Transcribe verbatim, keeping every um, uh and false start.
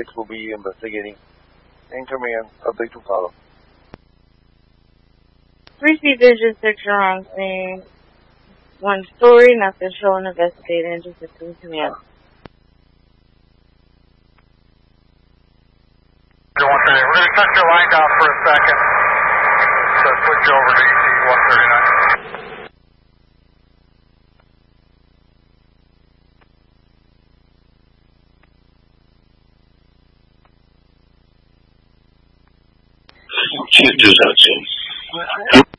six will be investigating. In command, update to follow. Receive Vision six, you're on scene. One story, nothing showing, investigating, just assisting command. one thirty. We're going to cut your line down for a second to switch over to E C one thirty-nine. two two seven two.